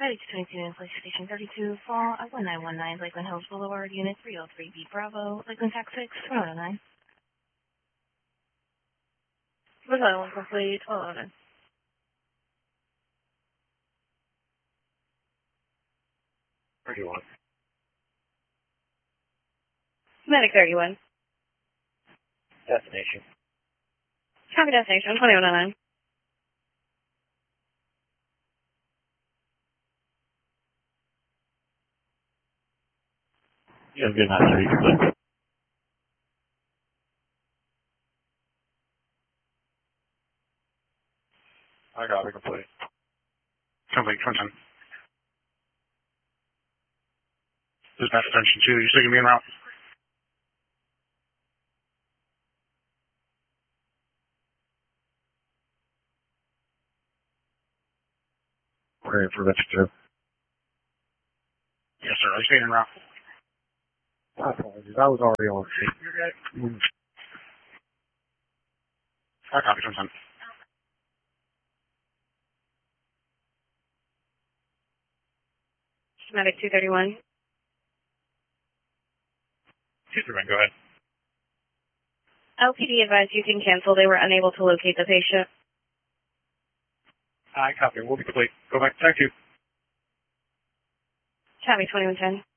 22 in Police Station 32, Fall at 1919 Lakeland Hills Boulevard, Unit 303B Bravo, Lakeland Tax 6, 109. Was that one complete? 1209. Where do you want? Medic 31. Destination. Copy destination, 2109. You have a good night, sir. You can leave. I got it complete. Complete, 2010. Dispatch attention 2, you still gonna be en route? We're in for Victor. Yes, sir. Are you staying en route? I apologize. I was already on. You're good. I copy, 2010. Medic 231. 231, go ahead. LPD advised you can cancel. They were unable to locate the patient. I copy. We'll be complete. Go back to Tech 2. Copy 2110.